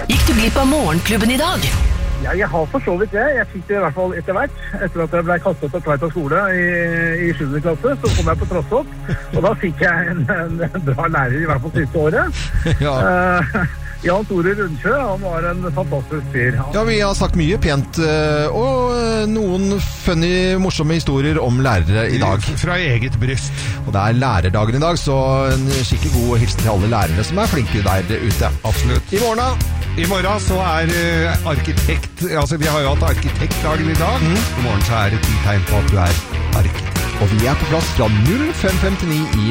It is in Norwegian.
Gikk du glipp av morgenklubben i dag? Ja, jeg har for så vidt det. Jeg fikk det i hvert fall etter hvert. Etter at jeg ble kastet på Tveita skole i 7. klasse, så kom jeg på Trossopp. Og da fikk jeg en bra lærer, i hvert fall siste året. Ja. Jan Tore Rundsjø, han var en fantastisk fyr. Ja, vi har sagt mye pent, og noen funny, morsomme historier om lærere i dag. Fra eget bryst. Og det er lærerdagen i dag, så en skikkelig god hilsen til alle lærere som er flinke der ute. Absolutt. I morgen så er arkitekt, altså vi har jo hatt arkitektdagen i dag. I morgen så er det 10 tegn på at du er arkitekt. Og vi er på plass fra 05:59 i